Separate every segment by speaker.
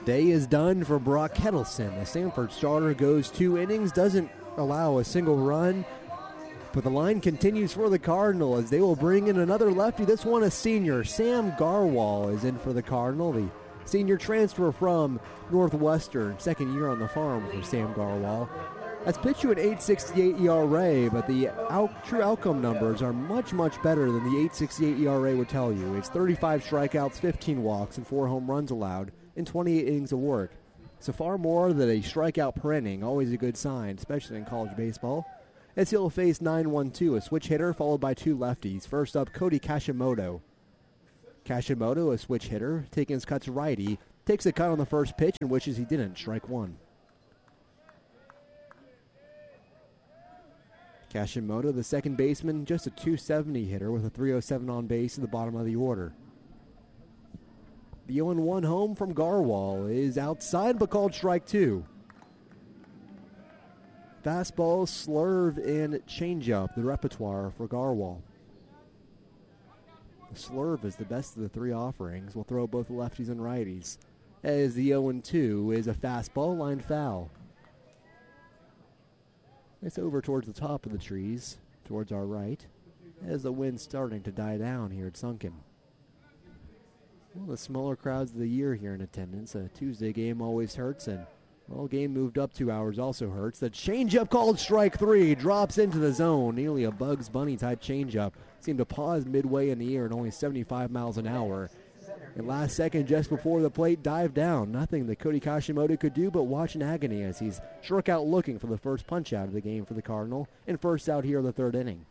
Speaker 1: Day is done for Brock Kettleson. The Stanford starter goes 2 innings, doesn't allow a single run, but the line continues for the Cardinal as they will bring in another lefty. This one a senior. Sam Garwal is in for the Cardinal, the senior transfer from Northwestern. Second year on the farm for Sam Garwal. That's pitched to an 8.68 ERA, but the true outcome numbers are much, much better than the 8.68 ERA would tell you. It's 35 strikeouts, 15 walks, and 4 home runs allowed in 28 innings of work. So far more than a strikeout per inning, always a good sign, especially in college baseball. As he'll face 9-1-2, a switch hitter followed by 2 lefties. First up, Cody Kashimoto. Kashimoto, a switch hitter, taking his cut to righty, takes a cut on the first pitch and wishes he didn't. Strike 1. Kashimoto, the second baseman, just a .270 hitter with a .307 on base at the bottom of the order. The 0-1 home from Garwal is outside but called strike 2. Fastball, slurve, and changeup, the repertoire for Garwal. The slurve is the best of the 3 offerings. We'll throw both lefties and righties. As the 0-2 is a fastball, line foul. It's over towards the top of the trees, towards our right, as the wind's starting to die down here at Sunken. One of the smaller crowds of the year here in attendance. A Tuesday game always hurts, and well, game moved up 2 hours also hurts. The changeup called strike 3 drops into the zone, nearly a Bugs Bunny type changeup. Seemed to pause midway in the air at only 75 miles an hour. And last second, just before the plate, dived down. Nothing that Cody Kashimoto could do but watch in agony as he's struck out looking for the first punch out of the game for the Cardinal, and first out here in the 3rd inning.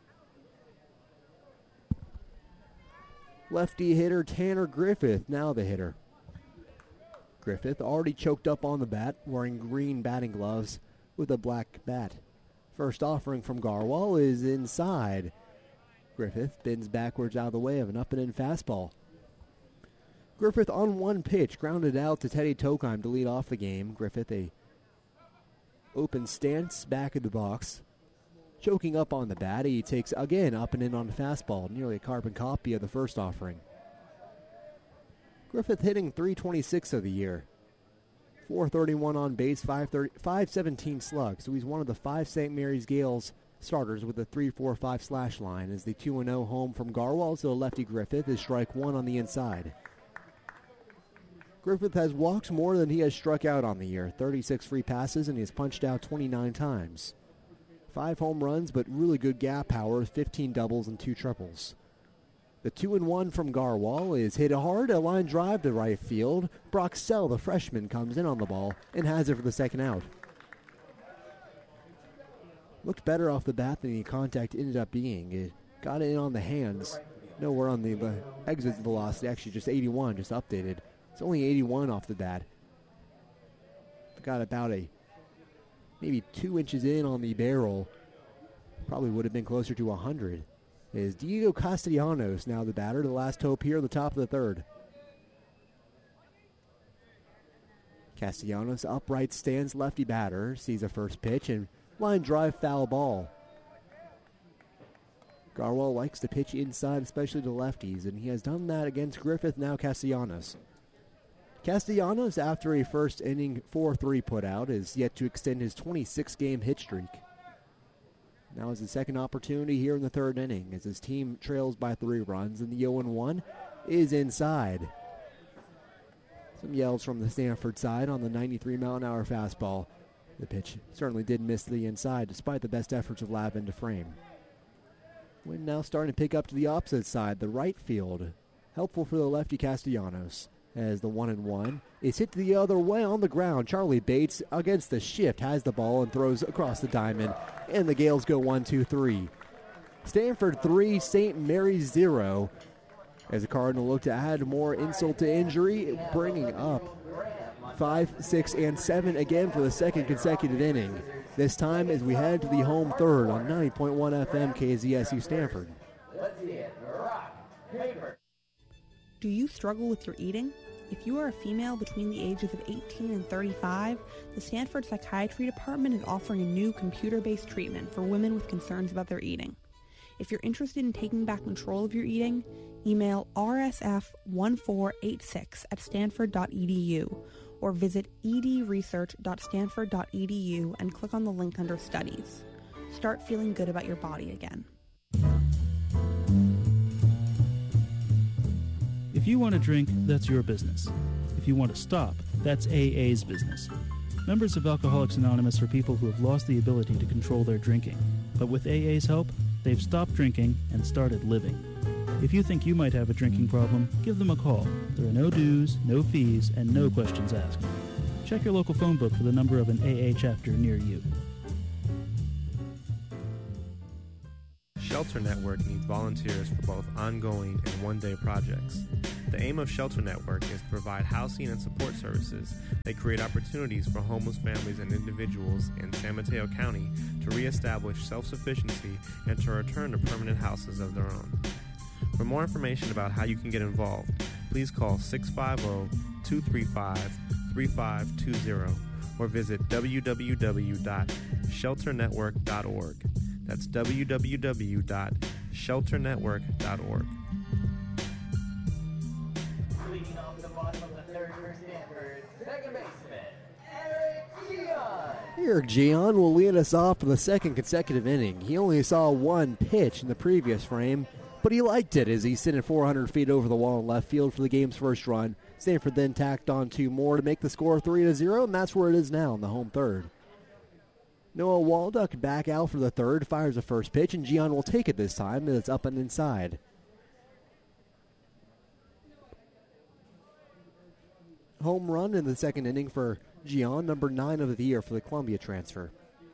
Speaker 1: Lefty hitter Tanner Griffith, now the hitter. Griffith already choked up on the bat, wearing green batting gloves with a black bat. First offering from Garwal is inside. Griffith bends backwards out of the way of an up-and-in fastball. Griffith on 1 pitch, grounded out to Teddy Tokheim to lead off the game. Griffith, a open stance back of the box. Choking up on the bat, he takes again up and in on the fastball, nearly a carbon copy of the first offering. Griffith hitting .326 of the year. .431 on base, .517 slug. So he's one of the 5 St. Mary's Gales starters with a .345 slash line. As the 2-0 home from Garwal, so lefty Griffith is strike 1 on the inside. Griffith has walked more than he has struck out on the year. 36 free passes, and he has punched out 29 times. 5 home runs, but really good gap power, 15 doubles and 2 triples. The 2-1 from Garwal is hit hard, a line drive to right field. Brock Sell, the freshman, comes in on the ball and has it for the second out. Looked better off the bat than the contact ended up being. It got in on the hands. Nowhere on the exit velocity, actually just 81, just updated. It's only 81 off the bat. Got about maybe 2 inches in on the barrel. Probably would have been closer to 100. Is Diego Castellanos now the batter, the last hope here at the top of the 3rd. Castellanos upright stands lefty batter, sees a first pitch and line drive foul ball. Garwal likes to pitch inside, especially to lefties, and he has done that against Griffith, now Castellanos. Castellanos, after a first inning 4-3 putout, is yet to extend his 26-game hit streak. Now is the second opportunity here in the 3rd inning as his team trails by 3 runs, and the 0-1 is inside. Some yells from the Stanford side on the 93-mile-an-hour fastball. The pitch certainly did miss the inside despite the best efforts of Lavin to frame. Wind now starting to pick up to the opposite side, the right field. Helpful for the lefty Castellanos. As the 1-1 is hit the other way on the ground. Charlie Bates against the shift has the ball and throws across the diamond. And the Gales go 1-2-3. Stanford 3, St. Mary's 0. As the Cardinal look to add more insult to injury, bringing up 5, 6, and 7 again for the second consecutive inning. This time as we head to the home 3rd on 90.1 FM KZSU Stanford.
Speaker 2: Do you struggle with your eating? If you are a female between the ages of 18 and 35, the Stanford Psychiatry Department is offering a new computer-based treatment for women with concerns about their eating. If you're interested in taking back control of your eating, Email rsf1486@stanford.edu or visit edresearch.stanford.edu and click on the link under Studies. Start feeling good about your body again.
Speaker 3: If you want to drink, that's your business. If you want to stop, that's AA's business. Members of Alcoholics Anonymous are people who have lost the ability to control their drinking. But with AA's help, they've stopped drinking and started living. If you think you might have a drinking problem, give them a call. There are no dues, no fees, and no questions asked. Check your local phone book for the number of an AA chapter near you.
Speaker 4: Shelter Network needs volunteers for both ongoing and one-day projects. The aim of Shelter Network is to provide housing and support services that create opportunities for homeless families and individuals in San Mateo County to reestablish self-sufficiency and to return to permanent houses of their own. For more information about how you can get involved, please call 650-235-3520 or visit www.shelternetwork.org. That's www.shelternetwork.org.
Speaker 5: Leading off the bottom of the third for Stanford, second baseman, Eric Gion.
Speaker 1: Eric Gion will lead us off for the second consecutive inning. He only saw one pitch in the previous frame, but he liked it as he sent it 400 feet over the wall in left field for the game's first run. Stanford then tacked on two more to make the score 3-0, and that's where it is now in the home third. Noah Walduck back out for the third, fires the first pitch, and Gion will take it this time as it's up and inside. Home run in the second inning for Gion, number 9 of the year for the Columbia transfer.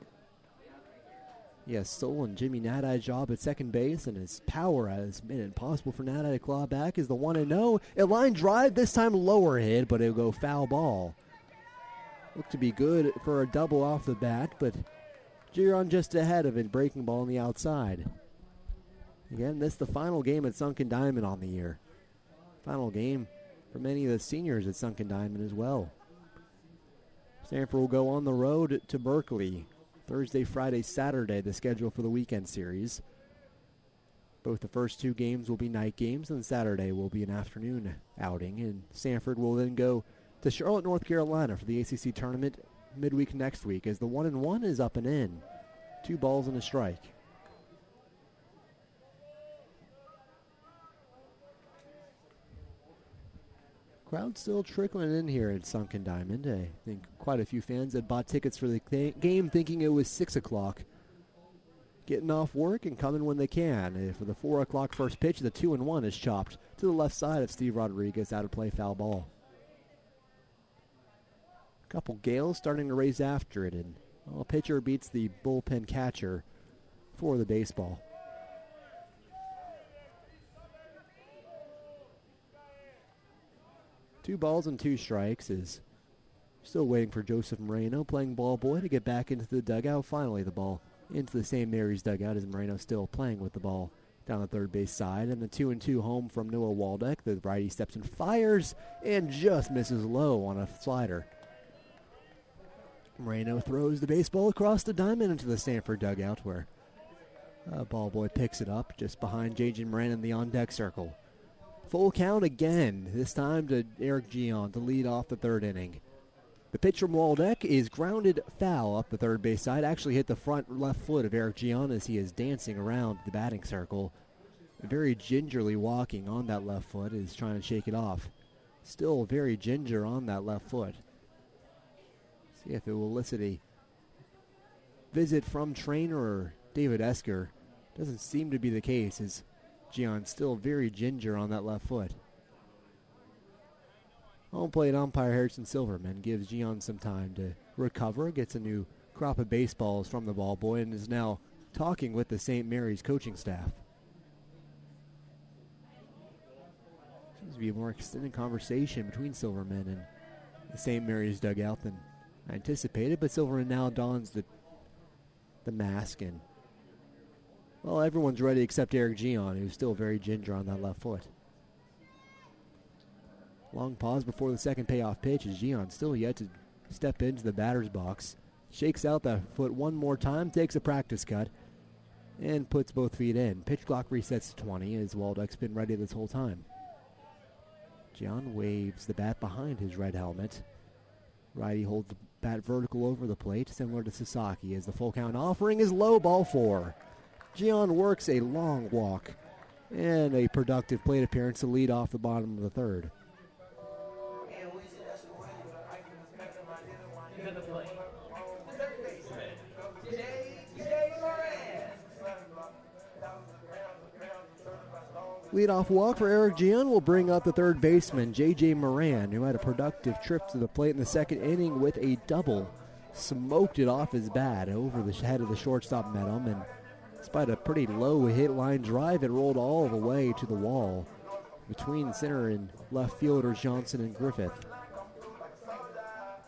Speaker 1: He has stolen Jimmy Nadai's job at second base, and his power has made it impossible for Nadai to claw back as the 1-0. A line drive, this time lower hit, but it'll go foul ball. Looked to be good for a double off the bat, but Giron just ahead of it, breaking ball on the outside. Again, this is the final game at Sunken Diamond on the year. Final game for many of the seniors at Sunken Diamond as well. Stanford will go on the road to Berkeley. Thursday, Friday, Saturday, the schedule for the weekend series. Both the first two games will be night games, and Saturday will be an afternoon outing. And Stanford will then go to Charlotte, North Carolina for the ACC tournament midweek next week as the 1-1 is up and in. 2 balls and a strike. Crowd still trickling in here at Sunken Diamond. I think quite a few fans had bought tickets for the game thinking it was 6 o'clock. Getting off work and coming when they can. For the 4 o'clock first pitch, the 2-1 is chopped to the left side of Steve Rodriguez, out of play, foul ball. Couple gales starting to raise after it, and pitcher beats the bullpen catcher for the baseball. Two balls and 2 strikes is still waiting for Joseph Moreno, playing ball boy, to get back into the dugout. Finally, the ball into the St. Mary's dugout as Moreno still playing with the ball down the third base side. And the 2-2 home from Noah Waldeck. The righty steps and fires and just misses low on a slider. Moreno throws the baseball across the diamond into the Stanford dugout, where ball boy picks it up just behind J.J. Moran in the on-deck circle. Full count again, this time to Eric Gion to lead off the third inning. The pitch from Waldeck is grounded foul up the third base side. Actually hit the front left foot of Eric Gion as he is dancing around the batting circle. Very gingerly walking on that left foot, is trying to shake it off. Still very ginger on that left foot. See if it will elicit a visit from trainer David Esker. Doesn't seem to be the case, as Gion still very ginger on that left foot. Home plate umpire Harrison Silverman gives Gion some time to recover, gets a new crop of baseballs from the ball boy, and is now talking with the St. Mary's coaching staff. Seems to be a more extended conversation between Silverman and the St. Mary's dugout than anticipated, but Silverman now dons the mask, and well, everyone's ready except Eric Gion, who's still very ginger on that left foot. Long pause before the second payoff pitch as Gion still yet to step into the batter's box. Shakes out that foot one more time, takes a practice cut. and puts both feet in. Pitch clock resets to 20 as Waldeck's been ready this whole time. Gian waves the bat behind his red helmet. Righty holds the bat vertical over the plate, similar to Sasaki, as the full count offering is low, ball 4. Gian works a long walk and a productive plate appearance to lead off the bottom of the third.
Speaker 5: To the plate, the third baseman, J.J. Moran.
Speaker 1: Leadoff walk for Eric Gian will bring up the third baseman, J.J. Moran, who had a productive trip to the plate in the second inning with a double. Smoked it off his bat over the head of the shortstop Medham, and despite a pretty low hit line drive, it rolled all the way to the wall between center and left fielders Johnson and Griffith.